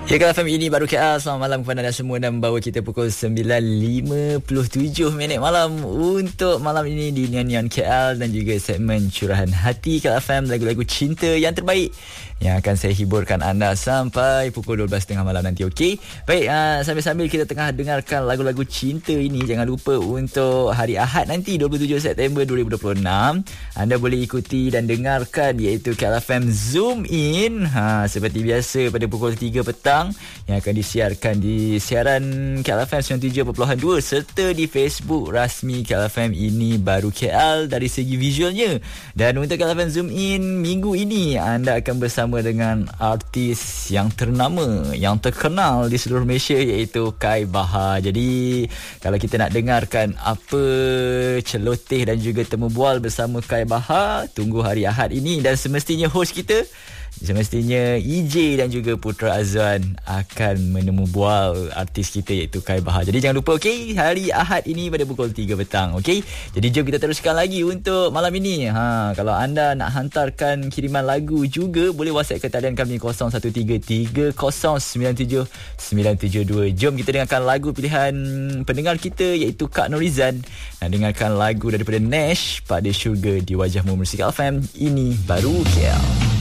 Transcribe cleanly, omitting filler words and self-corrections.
Ya, Kak FM ini baru KL. Selamat malam kepada anda semua dan bawa kita pukul 9.57 malam untuk malam ini di Nian KL dan juga segmen Curahan Hati Kak FM, lagu-lagu cinta yang terbaik yang akan saya hiburkan anda sampai pukul 12.30 malam nanti. Okey. Baik, sambil-sambil kita tengah dengarkan lagu-lagu cinta ini, jangan lupa untuk hari Ahad nanti 27 September 2026 anda boleh ikuti dan dengarkan iaitu KLFM Zoom In seperti biasa pada pukul 3 petang yang akan disiarkan di siaran KLFM 97.2 serta di Facebook rasmi KLFM ini baru KL dari segi visualnya. Dan untuk KLFM Zoom In minggu ini anda akan bersama dengan artis yang ternama, yang terkenal di seluruh Malaysia iaitu Kai Bahar. Jadi kalau kita nak dengarkan apa celoteh dan juga temu bual bersama Kai Bahar, tunggu hari Ahad ini. Dan semestinya host kita, semestinya EJ dan juga Putra Azwan akan menemu bual artis kita iaitu Kai Bahar. Jadi jangan lupa, okey, hari Ahad ini pada pukul 3 petang, okey. Jadi jom kita teruskan lagi untuk malam ini. Kalau anda nak hantarkan kiriman lagu juga boleh WhatsApp ke talian kami 0133097972. Jom kita dengarkan lagu pilihan pendengar kita iaitu Kak Norizan. Nak dengarkan lagu daripada Nash, Pada Sugar di Wajahmu Musik FM. Ini baru KL.